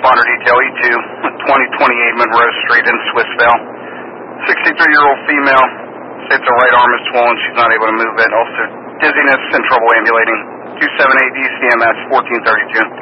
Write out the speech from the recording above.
responder detail E2, 2028 Monroe Street in Swissvale. 63-year-old female. States her right arm is swollen. She's not able to move it. Also, dizziness and trouble ambulating. 278 ECMS 1432.